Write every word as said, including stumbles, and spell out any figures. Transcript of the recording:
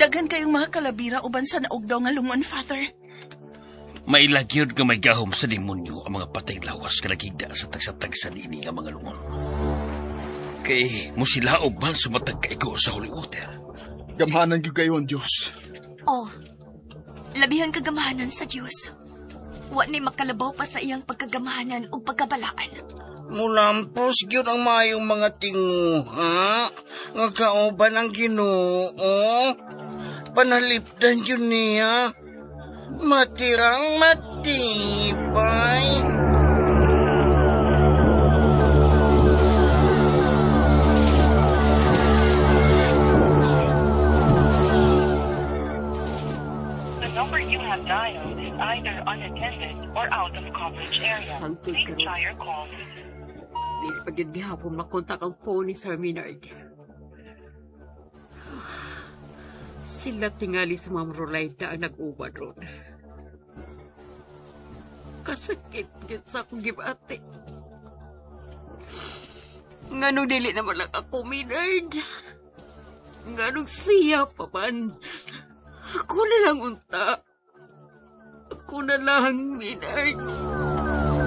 Daghan kayong mga kalabira uban sa naugdaw nga lungon, Father. Mailagyod nga may gahom sa demonyo ang mga patay lawas ka nagigda sa tagsatag sa nini nga mga lungon. Kay musila bal sa matag kaigo sa holy water. Gamahanan yung gayon, Diyos. Oh, labihan kagamahanan sa Diyos. Wa ni makalabaw pa sa iyang pagkagamahanan o pagkabalaan. Mulampos gyud ang mayong mga tingo, ha? Nga kauban ang Ginoo. Panalipdan yun niya. Matirang matibay. The number you have dialed is either unattended or out of coverage area. Please try your call. Dili pa gyud gihapon makontak ang phone ni Sir Minard. Sila tingali sa Ma'am Rolaida ang nag-ubad ron. Kasakit-kit sa akong gibati. Nganong dili naman lang ako, Minard. Nganong siya pa man. Ako na lang unta. Ako na lang, Minard.